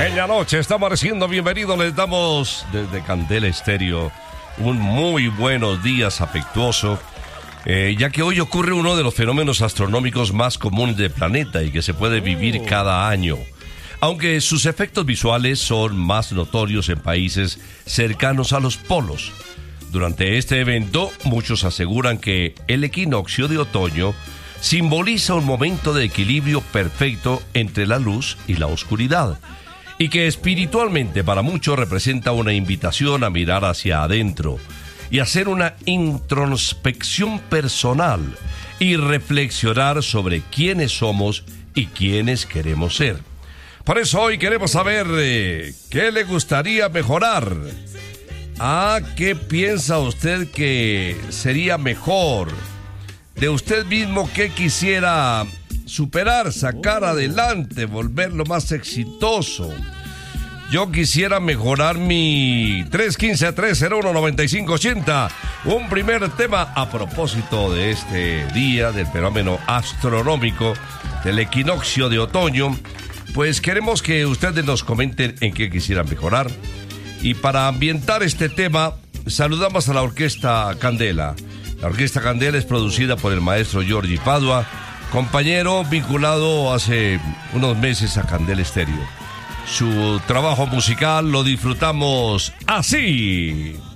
Bella noche, está amaneciendo, bienvenido, les damos desde Candela Estéreo un muy buenos días afectuoso, ya que hoy ocurre uno de los fenómenos astronómicos más comunes del planeta y que se puede vivir cada año, aunque sus efectos visuales son más notorios en países cercanos a los polos. Durante este evento, muchos aseguran que el equinoccio de otoño simboliza un momento de equilibrio perfecto entre la luz y la oscuridad, y que espiritualmente para muchos representa una invitación a mirar hacia adentro y hacer una introspección personal y reflexionar sobre quiénes somos y quiénes queremos ser. Por eso hoy queremos saber qué le gustaría mejorar. ¿Qué piensa usted que sería mejor? De usted mismo, ¿qué quisiera superar, sacar adelante, volverlo más exitoso? Yo quisiera mejorar mi 315-301-9580. Un primer tema a propósito de este día, del fenómeno astronómico, del equinoccio de otoño. Pues queremos que ustedes nos comenten en qué quisieran mejorar. Y para ambientar este tema, saludamos a la Orquesta Candela. La Orquesta Candela es producida por el maestro Giorgi Padua, compañero vinculado hace unos meses a Candela Estéreo. Su trabajo musical lo disfrutamos así.